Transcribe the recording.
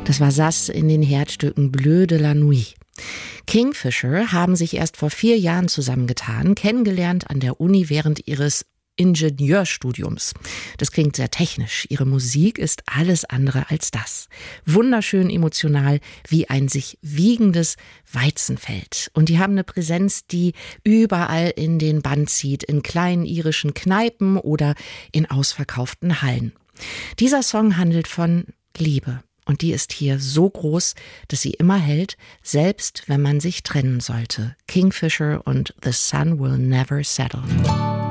Das war Sass in den Herzstücken Bleu de la Nuit. Kingfisher haben sich erst vor 4 Jahren zusammengetan, kennengelernt an der Uni während ihres Ingenieurstudiums. Das klingt sehr technisch. Ihre Musik ist alles andere als das. Wunderschön emotional, wie ein sich wiegendes Weizenfeld. Und die haben eine Präsenz, die überall in den Bann zieht, in kleinen irischen Kneipen oder in ausverkauften Hallen. Dieser Song handelt von Liebe. Und die ist hier so groß, dass sie immer hält, selbst wenn man sich trennen sollte. Kingfisher und The Sun Will Never Settle.